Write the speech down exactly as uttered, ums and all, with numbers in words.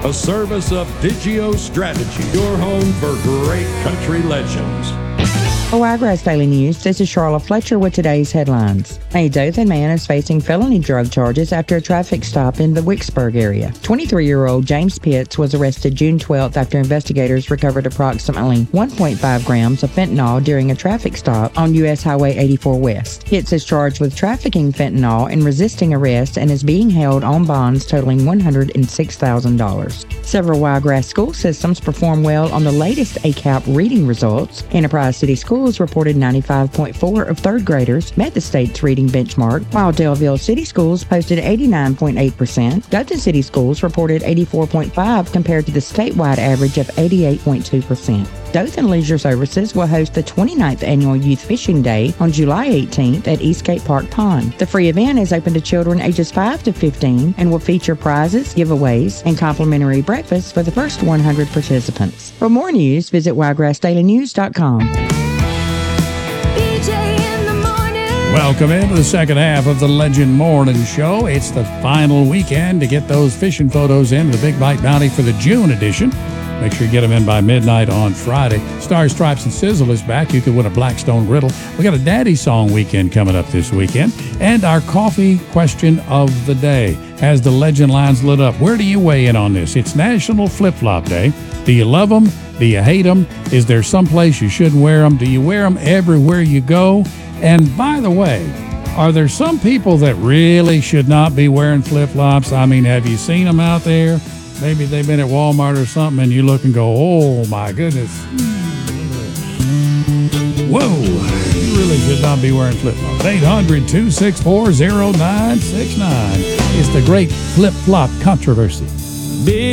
a service of Digio Strategy, your home for great country legends. For Wiregrass Daily News, this is Charlotte Fletcher with today's headlines. A Dothan man is facing felony drug charges after a traffic stop in the Wicksburg area. twenty-three-year-old James Pitts was arrested June twelfth after investigators recovered approximately one point five grams of fentanyl during a traffic stop on U S Highway eighty-four West. Pitts is charged with trafficking fentanyl and resisting arrest and is being held on bonds totaling one hundred six thousand dollars. Several Wiregrass school systems performed well on the latest A C A P reading results. Enterprise City Schools reported ninety-five point four of third graders met the state's reading benchmark, while Delville City Schools posted eighty-nine point eight percent. Dothan City Schools reported eighty-four point five compared to the statewide average of eighty-eight point two percent. Dothan Leisure Services will host the twenty-ninth Annual Youth Fishing Day on July eighteenth at Eastgate Park Pond. The free event is open to children ages five to fifteen and will feature prizes, giveaways, and complimentary breakfast for the first one hundred participants. For more news, visit wiregrass daily news dot com. Welcome into the second half of the Legend Morning Show. It's the final weekend to get those fishing photos into the Big Bite Bounty for the June edition. Make sure you get them in by midnight on Friday. Stars, Stripes, and Sizzle is back. You could win a Blackstone griddle. We got a Daddy Song weekend coming up this weekend. And our coffee question of the day. Has the legend lines lit up? Where do you weigh in on this? It's National Flip-Flop Day. Do you love them? Do you hate them? Is there someplace you shouldn't wear them? Do you wear them everywhere you go? And by the way, are there some people that really should not be wearing flip-flops? I mean, have you seen them out there? Maybe they've been at Walmart or something and you look and go, oh my goodness. Whoa, you really should not be wearing flip-flops. eight hundred, two six four, zero nine six nine. It's the great flip-flop controversy. Big